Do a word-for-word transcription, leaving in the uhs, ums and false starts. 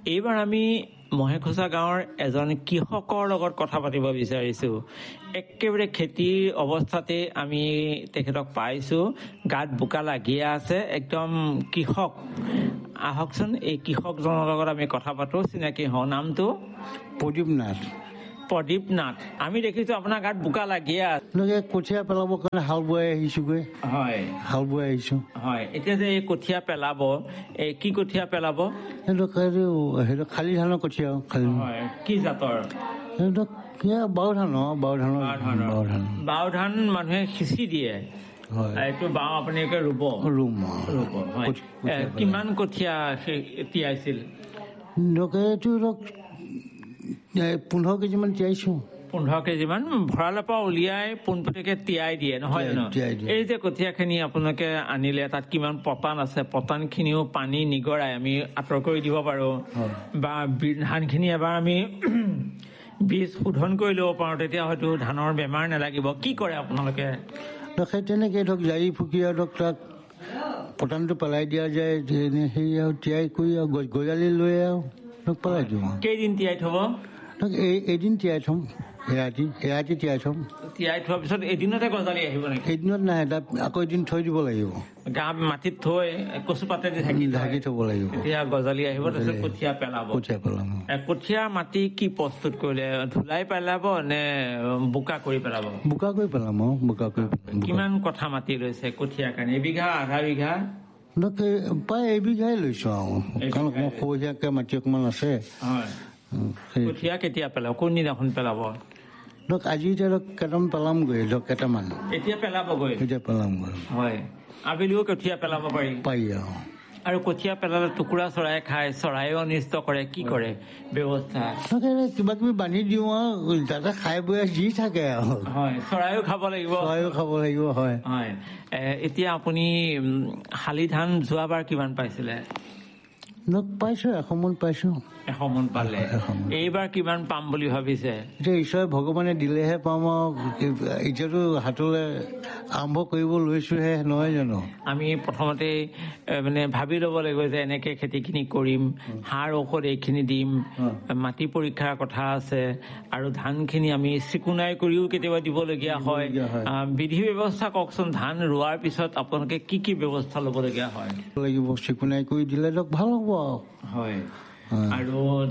এইবাৰ আমি মহেখোচা গাঁৱৰ এজন কৃষকৰ লগত কথা পাতিব বিচাৰিছো। একেবাৰে খেতিৰ অৱস্থাতে আমি তেখেতক পাইছো, গাত বোকা লাগিয়ে আছে, একদম কৃষক। আহকচোন এই কৃষকজনৰ লগত আমি কথা পাতো, চিনাকি হওঁ। নামটো? প্ৰদীপ নাথ। প্ৰদীপ নাথ, আমি দেখিছো আপোনাৰ গাত বোকা লাগিয়ে আছে। কঠীয়া পেলাবৰ কাৰণে হাল বোৱাই আহিছোগৈ। হয়, হাল বোৱাই আহিছো। হয়, এতিয়া যে এই কঠীয়া পেলাব, এই কি কঠীয়া পেলাব? সেইটো সেইটো খালি ধানৰ কঠীয়া। খালি হয়, কি জাতৰ? সেইটো বাও ধানৰ বাও ধানৰ বাও ধান বাও ধান মানুহে সিঁচি দিয়ে। এইটো বাও আপুনি ৰুব? ৰুম ৰুব। কিমান কঠীয়া তিয়াইছিল? পোন্ধৰ কেজি মান তিয়াইছো। পোন্ধৰ কেজি মান ভঁৰালৰ পৰা উলিয়াই পোনপটীয়াকে তিয়াই দিয়ে, নহয় জানো? এই যে কঠীয়াখিনি আপোনালোকে আনিলে, তাত কিমান পতান আছে, পতান খিনিও পানী নিগৰাই আমি আঁতৰ কৰি দিব পাৰো, বা ধানখিনি এবাৰ আমি বীজ শোধন কৰি ল'ব পাৰো, তেতিয়া হয়তো ধানৰ বেমাৰ নালাগিব। কি কৰে আপোনালোকে? সেই তেনেকে ধৰক জাৰি ফুকি আৰু ধৰক তাক পতানটো পেলাই দিয়া যায়, সেই আৰু তিয়াই কৰি আৰু গজালি লৈ আৰু পেলাই দিওঁ। কেইদিন তিয়াই থব? এদিন তিয়াই থম, এৰাতি এৰাতি তিয়াই থম। তিয়াই থোৱাৰ পিছত এদিনতে গজালি আহিব নেকি? এদিনত নাহে, তাত আকৌ এদিন থৈ দিব লাগিব। গা মাটিত থৈ কচু পাতেদি ঢাকি ঢাকি থব লাগিব, তেতিয়া গজালি আহিব। তাৰপিছত কঠীয়া পেলাব। কঠীয়া পেলাব। কঠীয়া মাটি কি প্ৰস্তুত কৰিলে? ধুলাই পেলাব নে বোকা কৰি পেলাব? বোকা কৰি পেলাম আৰু বোকা কৰি। কিমান কঠা মাটি লৈছে কঠীয়াৰ কাৰণে? এবিঘা, আধা বিঘা? প্ৰায় এবিঘাই লৈছো আৰু, কাৰণ সৰহীয়াকে মাটি অকমান আছে। হয়, কঠীয়া কেতিয়া পেলাব? কোনদিনাখন পেলাব? ধৰক আজি এতিয়া ধৰক কেইটামান পেলামগৈ, ধৰক কেইটামান এতিয়া পেলাবগৈ। এতিয়া পেলামগৈ। হয়, আবেলিও কঠীয়া পেলাব পাৰি? পাৰি আৰু। আৰু কঠীয়া পেলালে টুকুৰা চৰাই খায়, চৰাইও অনিষ্ট কৰে, কি কৰে ব্যৱস্থা? কিবা কিবি বান্ধি দিওঁ আৰু তাতে খাই বৈ যি থাকে আৰু। হয়, চৰাইও খাব লাগিব। চৰাইও খাব লাগিব। হয়, হয়। এতিয়া আপুনি শালি ধান যোৱাবাৰ কিমান পাইছিলে? পাইছো, এসমন পাইছো। এসমন পালে। এইবাৰ কিমান পাম বুলি ভাবিছে? এতিয়া ঈশ্বৰে ভগৱানে দিলেহে পাম আৰু, এতিয়াতো হাতলে আৰম্ভ কৰিব লৈছোহে, নহয় জানো? আমি প্ৰথমতে মানে ভাবি ল'ব লাগিব যে এনেকে খেতিখিনি কৰিম, সাৰ ঔষধ এইখিনি দিম, মাটি পৰীক্ষাৰ কথা আছে, আৰু ধানখিনি আমি চিকুণাই কৰিও কেতিয়াবা দিবলগীয়া হয়। বিধি ব্যৱস্থা কওকচোন, ধান ৰোৱাৰ পিছত আপোনালোকে কি কি ব্যৱস্থা ল'বলগীয়া হয়? লাগিব চিকুণাই কৰি দিলে ধৰক ভাল হ'ব। হয়, আৰু